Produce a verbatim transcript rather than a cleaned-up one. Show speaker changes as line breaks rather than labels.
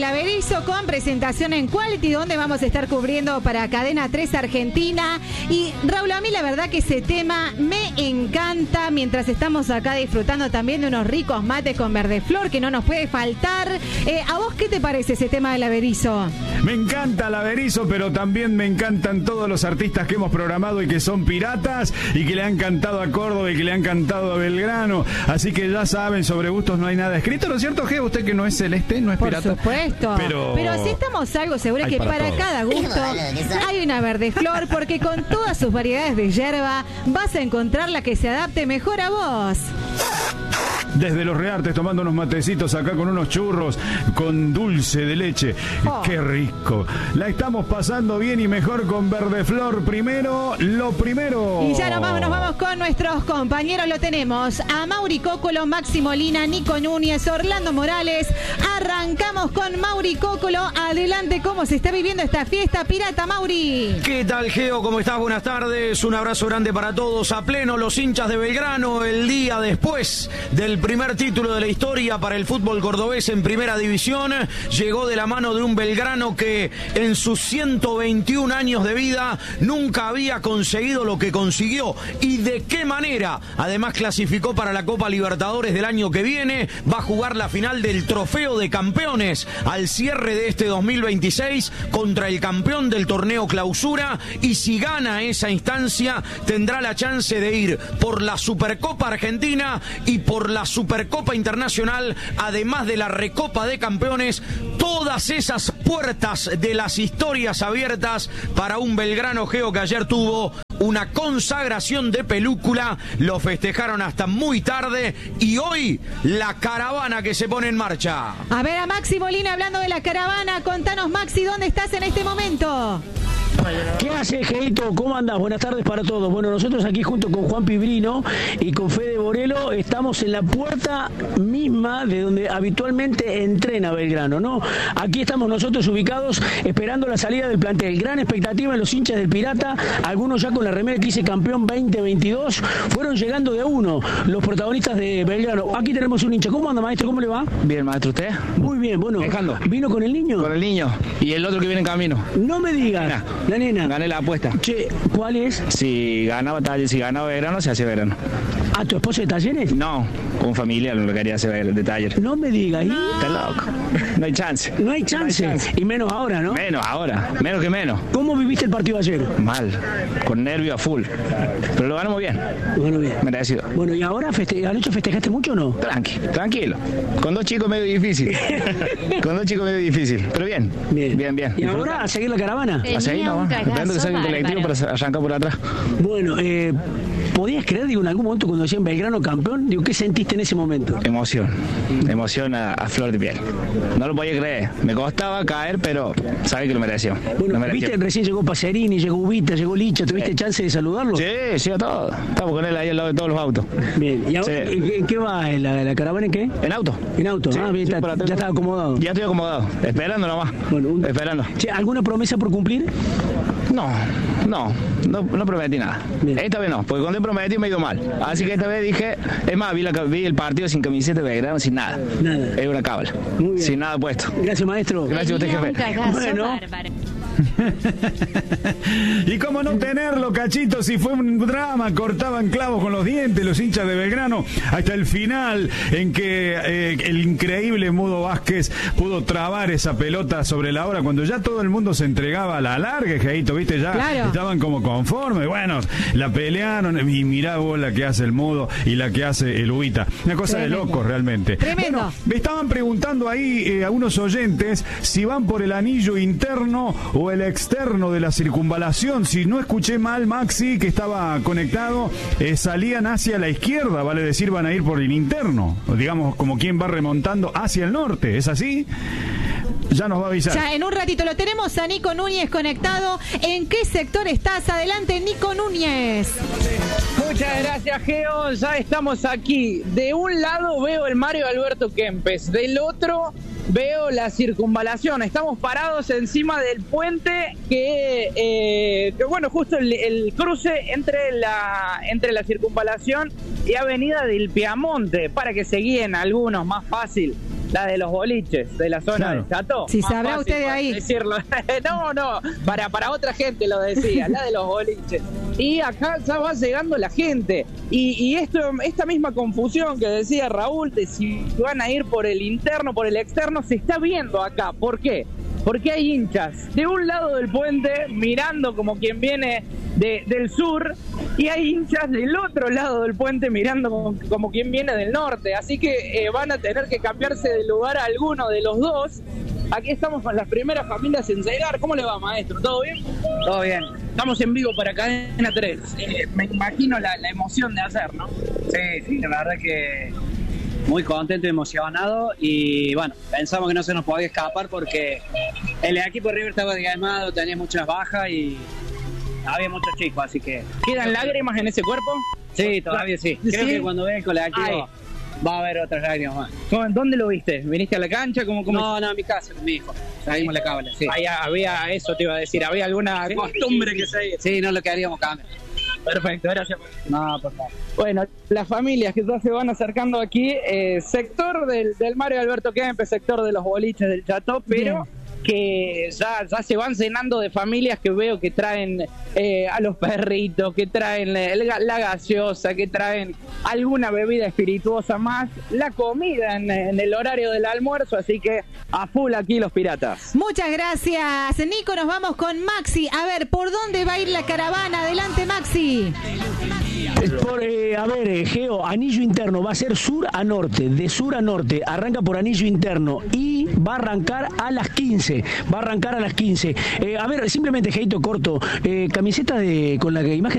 La Berizo con presentación en Quality, donde vamos a estar cubriendo para Cadena tres Argentina. Y Raúl, a mí la verdad que ese tema me encanta, mientras estamos acá disfrutando también de unos ricos mates con verdeflor que no nos puede faltar. Eh, ¿A vos qué te parece ese tema de La Berizo?
Me encanta La Berizo, pero también me encantan todos los artistas que hemos programado y que son piratas y que le han cantado a Córdoba y que le han cantado a Belgrano. Así que ya saben, sobre gustos no hay nada escrito, ¿no es cierto, Geo? Usted que no es celeste, no es
Por
pirata.
Por supuesto. Pero, pero si estamos algo seguro que para, para cada gusto hay una verdeflor, porque con todas sus variedades de yerba vas a encontrar la que se adapte mejor a vos.
Desde Los Reartes, tomando unos matecitos acá con unos churros, con dulce de leche. Oh. ¡Qué rico! La estamos pasando bien y mejor con verdeflor. Primero, lo primero.
Y ya nos vamos, nos vamos con nuestros compañeros. Lo tenemos a Mauri Cócolo, Maxi Molina, Nico Núñez, Orlando Morales. Arrancamos con Mauri Cócolo. Adelante, ¿cómo se está viviendo esta fiesta pirata, Mauri?
¿Qué tal, Geo? ¿Cómo estás? Buenas tardes. Un abrazo grande para todos. A pleno los hinchas de Belgrano el día después del primer título de la historia para el fútbol cordobés en primera división. Llegó de la mano de un Belgrano que en sus ciento veintiún años de vida nunca había conseguido lo que consiguió. ¿Y de qué manera? Además clasificó para la Copa Libertadores del año que viene. Va a jugar la final del Trofeo de Campeones al cierre de este dos mil veintiséis contra el campeón del torneo Clausura. Y si gana esa instancia tendrá la chance de ir por la Supercopa Argentina y por la Supercopa Internacional, además de la Recopa de Campeones. Todas esas puertas de las historias abiertas para un Belgrano, Geo, que ayer tuvo una consagración de película. Lo festejaron hasta muy tarde y hoy la caravana que se pone en marcha.
A ver a Maxi Molina hablando de la caravana. Contanos, Maxi, ¿dónde estás en este momento?
¿Qué hace, Geito? ¿Cómo andás? Buenas tardes para todos. Bueno, nosotros aquí junto con Juan Pibrino y con Fede Borelo estamos en la puerta misma de donde habitualmente entrena Belgrano, ¿no? Aquí estamos nosotros ubicados esperando la salida del plantel. Gran expectativa en los hinchas del Pirata, algunos ya con la remera que dice campeón veinte veintidós, fueron llegando de uno los protagonistas de Belgrano. Aquí tenemos un hincha. ¿Cómo anda, maestro? ¿Cómo le va?
Bien, maestro, ¿usted?
Muy bien, bueno.
Dejando.
¿Vino con el niño?
Con el niño. Y el otro que viene en camino.
No me digas.
Nena.
La nena.
Gané la apuesta.
Che, ¿cuál es?
Si ganaba Talleres, si ganaba Belgrano, se hace Belgrano.
¿A tu esposa de Talleres?
No, un familiar lo quería hacer de Talleres.
No me digas. ¿Y?
Está loco. No hay chance.
No hay chance. No hay chance. Y menos ahora, ¿no?
Menos ahora. Menos que menos.
¿Cómo viviste el partido ayer?
Mal. Con nervio a full. Pero lo ganamos bien.
Lo ganó bien.
Merecido.
Bueno, ¿y ahora feste anoche festejaste mucho o no?
Tranqui, tranquilo. Con dos chicos medio difícil. Con dos chicos medio difícil. Pero bien. Bien, bien. bien.
¿Y ahora a seguir la caravana?
A seguir, no, esperando que salga un colectivo para arrancar por atrás.
Bueno, eh, ¿podías creer, digo, en algún momento cuando decían Belgrano campeón? Digo, ¿qué sentiste en ese momento?
Emoción. Emoción a, a flor de piel. No lo podía creer. Me costaba caer, pero sabía que lo mereció.
Bueno,
lo mereció.
viste, recién llegó Pacerini, llegó Ubita, llegó Licha. ¿Tuviste sí. chance de saludarlo?
Sí, sí, a todos. Estamos con él ahí al lado de todos los autos.
Bien. ¿Y ahora sí. en qué va? ¿En la, la caravana en qué?
En auto.
En auto.
Sí,
ah, bien,
sí,
está, ya estaba acomodado.
Ya estoy acomodado. Esperando nomás. Bueno, un... Esperando.
Che, ¿alguna promesa por cumplir?
No, no, no, no prometí nada. Bien. Esta vez no, porque cuando he prometido me he ido mal. Así que esta vez dije, es más, vi, la, vi el partido sin camiseta de Belgrano, sin nada.
Nada.
Es una cábala. Muy bien. Sin nada puesto.
Gracias, maestro.
Gracias a usted, jefe.
Bueno.
Y cómo no tenerlo, Cachito, si fue un drama, cortaban clavos con los dientes los hinchas de Belgrano hasta el final, en que eh, el increíble Mudo Vázquez pudo trabar esa pelota sobre la hora cuando ya todo el mundo se entregaba a la larga, Jaito, viste, ya claro. Estaban como conformes. Bueno, la pelearon y mirá vos la que hace el Mudo y la que hace el Ubita, una cosa Tremendo. de locos realmente.
Tremendo.
Bueno, me estaban preguntando ahí eh, a unos oyentes si van por el anillo interno o el externo de la circunvalación. Si no escuché mal, Maxi, que estaba conectado, eh, salían hacia la izquierda, vale decir, van a ir por el interno, digamos, como quien va remontando hacia el norte, ¿es así? Ya nos va a avisar.
Ya en un ratito lo tenemos a Nico Núñez conectado. ¿En qué sector estás? Adelante, Nico Núñez.
Muchas gracias, Geo. Ya estamos aquí. De un lado veo el Mario Alberto Kempes, del otro veo la circunvalación. Estamos parados encima del puente que, eh, que bueno, justo el, el cruce entre la, entre la circunvalación y Avenida del Piamonte, para que se guíen algunos más fácil. La de los boliches, de la zona
Claro.
del Chato.
Si
Más
sabrá
fácil
usted de
poder
ahí.
decirlo. No, no, para, para otra gente lo decía, la de los boliches. Y acá ya va llegando la gente. Y, y esto, esta misma confusión que decía Raúl, de si van a ir por el interno, por el externo, se está viendo acá. ¿Por qué? Porque hay hinchas de un lado del puente mirando como quien viene de, del sur, y hay hinchas del otro lado del puente mirando como, como quien viene del norte. Así que eh, van a tener que cambiarse de lugar a alguno de los dos. Aquí estamos con las primeras familias en llegar. ¿Cómo le va, maestro? ¿Todo bien?
Todo bien.
Estamos en vivo para Cadena tres. Eh, me imagino la, la emoción de hacer, ¿no?
Sí, sí, la verdad que muy contento y emocionado, y bueno, pensamos que no se nos podía escapar porque el equipo de River estaba desgamado, tenía muchas bajas y había muchos chicos, así que...
¿Quedan lágrimas en ese cuerpo?
Sí, todavía sí. Creo
¿Sí?
que cuando vean el colectivo
Ay.
va a haber otras lágrimas más.
¿Cómo- ¿Dónde lo viste? ¿Viniste a la cancha? ¿Cómo, cómo
No, no, en mi casa, con mi hijo. Salimos la cábala, sí.
Ahí había, eso te iba a decir, había alguna costumbre que se...
Sí, no lo queríamos cambiar.
Perfecto, gracias.
No, por favor.
Bueno, las familias que ya se van acercando aquí, eh, sector del, del Mario Alberto Kempes, sector de los boliches del Chato, pero que ya, ya se van llenando de familias que veo que traen eh, a los perritos, que traen el ga- la gaseosa, que traen alguna bebida espirituosa más, la comida en, en el horario del almuerzo, así que a full aquí los piratas.
Muchas gracias, Nico. Nos vamos con Maxi. A ver, ¿por dónde va a ir la caravana? Adelante, Maxi.
Es por, eh, a ver, eh, Geo, anillo interno, va a ser sur a norte, de sur a norte, arranca por anillo interno y va a arrancar a las quince, va a arrancar a las quince. Eh, a ver, simplemente, Geito, corto, eh, camiseta de con la que imagen